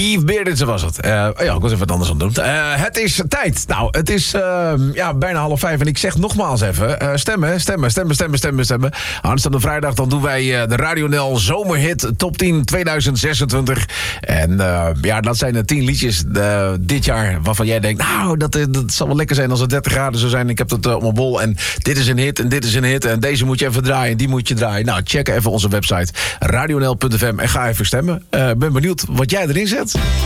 Beef Bearded was het. Ja, ik was even wat anders aan het doen. Het is tijd. Nou, het is bijna 4:30 en ik zeg nogmaals even... stemmen. Aanstaande vrijdag dan doen wij de Radio NL Zomerhit Top 10 2026. En dat zijn de 10 liedjes dit jaar waarvan jij denkt... nou, dat zal wel lekker zijn als het 30 graden zou zijn. Ik heb het op mijn bol en dit is een hit en dit is een hit... en deze moet je even draaien en die moet je draaien. Nou, check even onze website radionl.fm en ga even stemmen. Ben benieuwd wat jij erin zet.